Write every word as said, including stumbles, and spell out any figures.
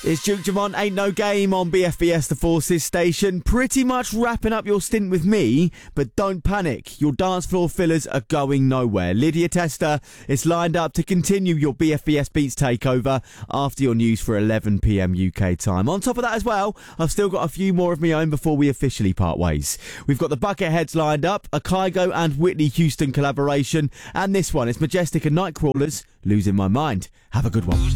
It's Duke Jamont, Ain't No Game on B F B S The Forces station. Pretty much wrapping up your stint with me, but don't panic. Your dance floor fillers are going nowhere. Lydia Tester is lined up to continue your B F B S Beats takeover after your news for eleven p m U K time. On top of that as well, I've still got a few more of my own before we officially part ways. We've got the Bucketheads lined up, a Kygo and Whitney Houston collaboration, and this one, it's Majestic and Nightcrawlers, Losing My Mind. Have a good one.